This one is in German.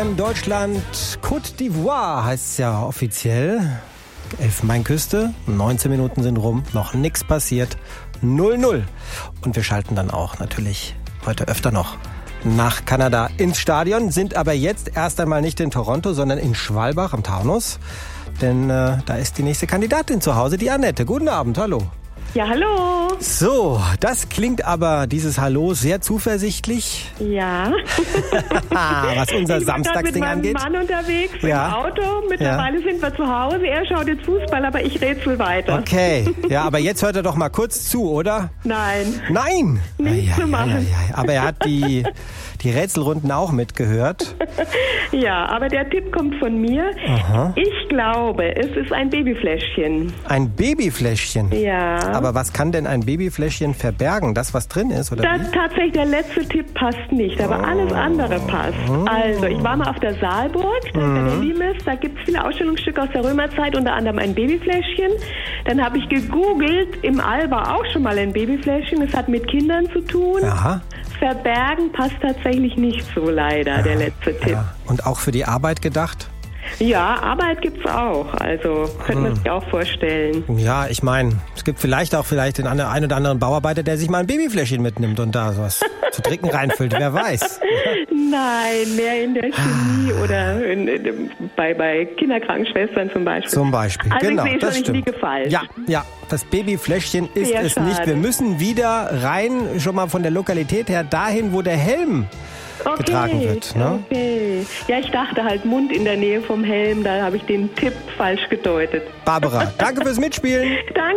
EM Deutschland Côte d'Ivoire heißt es ja offiziell. Elfenbeinküste, 19 Minuten sind rum, noch nichts passiert, 0-0. Und wir schalten dann auch natürlich heute öfter noch nach Kanada ins Stadion, sind aber jetzt erst einmal nicht in Toronto, sondern in Schwalbach am Taunus. Denn da ist die nächste Kandidatin zu Hause, die Annette. Guten Abend, hallo. Ja, hallo. So, das klingt aber, dieses Hallo, sehr zuversichtlich. Ja. Was unser Samstagsding angeht. Ich war mit meinem Mann unterwegs im Auto. Mittlerweile sind wir zu Hause. Er schaut jetzt Fußball, aber ich rätsel weiter. Okay, ja, aber jetzt hört er doch mal kurz zu, oder? Nein. Nein? Nichts zu machen. Aber er hat die Rätselrunden auch mitgehört. Ja, aber der Tipp kommt von mir. Aha. Ich glaube, es ist ein Babyfläschchen. Ein Babyfläschchen? Ja. Aber was kann denn ein Babyfläschchen verbergen? Das, was drin ist, oder wie? Tatsächlich, der letzte Tipp passt nicht, aber alles andere passt. Also, ich war mal auf der Saalburg, da ist der Limes, da gibt es viele Ausstellungsstücke aus der Römerzeit, unter anderem ein Babyfläschchen. Dann habe ich gegoogelt, im All war auch schon mal ein Babyfläschchen, es hat mit Kindern zu tun. Aha. Verbergen passt tatsächlich nicht so leider, der letzte Tipp. Ja. Und auch für die Arbeit gedacht? Ja, Arbeit gibt's auch, also könnte man sich auch vorstellen. Ja, ich meine, es gibt vielleicht den einen oder anderen Bauarbeiter, der sich mal ein Babyfläschchen mitnimmt und da sowas zu trinken reinfüllt, wer weiß. Nein, mehr in der Chemie oder bei Kinderkrankenschwestern zum Beispiel. Zum Beispiel, also genau, ich sehe das schon, stimmt. Ich liege falsch. Ja, das Babyfläschchen ist Sehr es schade. nicht. Wir müssen wieder rein, schon mal von der Lokalität her, dahin, wo der Helm getragen wird. Ne? Okay. Ja, ich dachte halt Mund in der Nähe vom Helm, da habe ich den Tipp falsch gedeutet. Barbara, danke fürs Mitspielen. Danke.